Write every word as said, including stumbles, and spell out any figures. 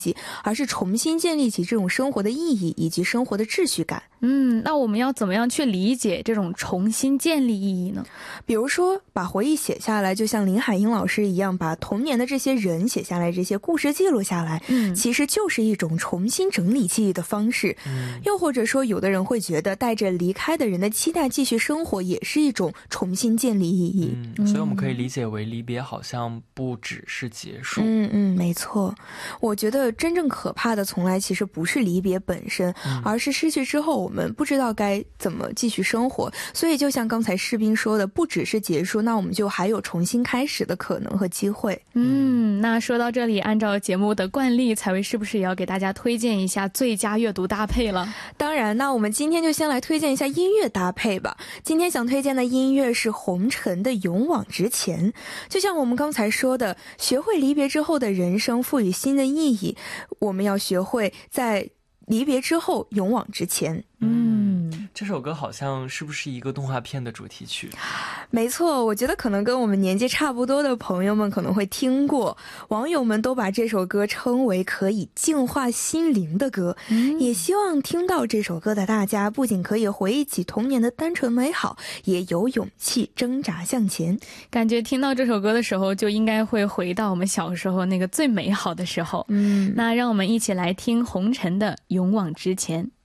而是重新建立起这种生活的意义以及生活的秩序感。 嗯，那我们要怎么样去理解这种重新建立意义呢？ 比如说把回忆写下来，就像林海音老师一样，把童年的这些人写下来，这些故事记录下来， 嗯， 其实就是一种重新整理记忆的方式。 嗯， 又或者说有的人会觉得带着离开的人的期待继续生活也是一种重新建立意义。 嗯，所以我们可以理解为离别好像不只是结束。 嗯嗯，没错。我觉得真正可怕的从来其实不是离别本身， 嗯而是失去之后我们不知道该怎么继续生活。所以就像刚才士兵说的，不只是结束，那我们就还有重新开始的可能和机会。 嗯，那说到这里，按照节目的惯例，采薇是不是也要给大家推荐一下最佳阅读搭配了？ 当然，那我们今天就先来推荐一下音乐搭配吧。今天想推荐的音乐是红尘的《勇往直前》。就像我们刚才说的，学会离别之后的人生赋予新的意义，我们要学会在离别之后勇往直前。 嗯， 这首歌好像是不是一个动画片的主题曲？ 没错，我觉得可能跟我们年纪差不多的朋友们可能会听过，网友们都把这首歌称为可以净化心灵的歌。 嗯， 也希望听到这首歌的大家不仅可以回忆起童年的单纯美好，也有勇气挣扎向前。 感觉听到这首歌的时候就应该会回到我们小时候那个最美好的时候。 嗯， 那让我们一起来听红尘的《勇往直前》。